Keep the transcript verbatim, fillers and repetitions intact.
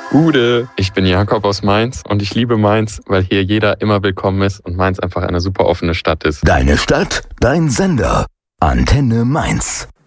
Gude, ich bin Jakob aus Mainz und ich liebe Mainz, weil hier jeder immer willkommen ist und Mainz einfach eine super offene Stadt ist. Deine Stadt, dein Sender. Antenne Mainz.